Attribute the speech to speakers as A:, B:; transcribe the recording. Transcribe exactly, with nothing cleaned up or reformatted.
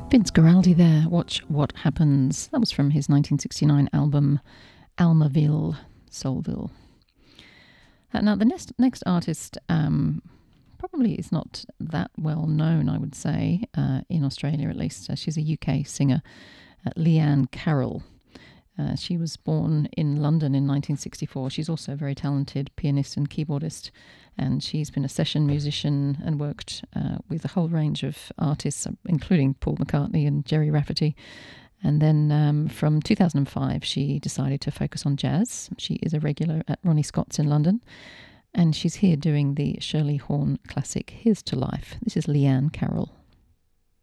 A: Vince Guaraldi there, Watch What Happens. That was from his nineteen sixty-nine album Almaville, Soulville. Uh, now, the next, next artist um, probably is not that well known, I would say, uh, in Australia at least. Uh, she's a U K singer, uh, Leanne Carroll. Uh, she was born in London in nineteen sixty-four. She's also a very talented pianist and keyboardist, and she's been a session musician and worked uh, with a whole range of artists, including Paul McCartney and Jerry Rafferty. And then um, from two thousand five, she decided to focus on jazz. She is a regular at Ronnie Scott's in London, and she's here doing the Shirley Horn classic Here's to Life. This is Leanne Carroll.